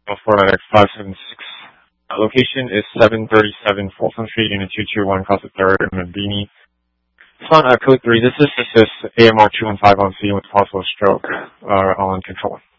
Florida 576. Location is 737 Folsom Street, Unit 221, Casa Third, Mabini. Code 3, this is AMR 215 on scene with possible stroke on control.